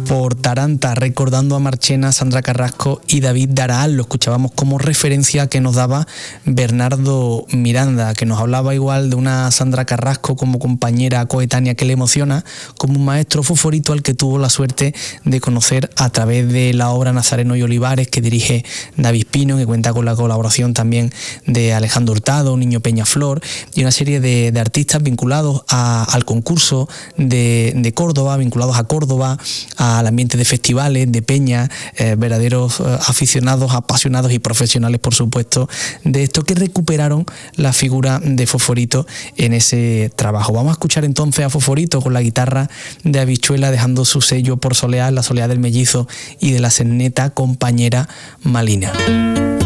por Taranta, recordando a Marchena, Sandra Carrasco y David Daraal. Lo escuchábamos como referencia que nos daba Bernardo Miranda, que nos hablaba igual de una Sandra Carrasco como compañera coetánea que le emociona, como un maestro Foforito al que tuvo la suerte de conocer a través de la obra Nazareno y Olivares, que dirige David Pino, que cuenta con la colaboración también de Alejandro Hurtado, Niño Peñaflor y una serie de artistas vinculados al concurso de Córdoba, vinculados a Córdoba, al ambiente de festivales, de peñas, verdaderos aficionados, apasionados y profesionales, por supuesto, de esto, que recuperaron la figura de Foforito en ese trabajo. Vamos a escuchar entonces a Foforito con la guitarra de Habichuela, dejando su sello por soleá, la soleá del mellizo y de la senneta compañera Malina.